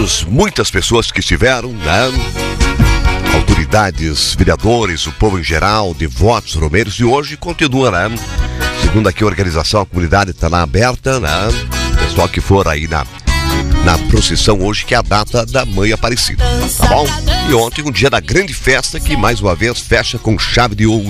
muitas pessoas que estiveram, né? Autoridades, vereadores, o povo em geral, devotos, romeiros, e hoje continua, né? Segundo aqui a organização, a comunidade está lá aberta, né? Pessoal que for aí na procissão hoje, que é a data da Mãe Aparecida, tá bom? E ontem, um dia da grande festa, que mais uma vez fecha com chave de ouro.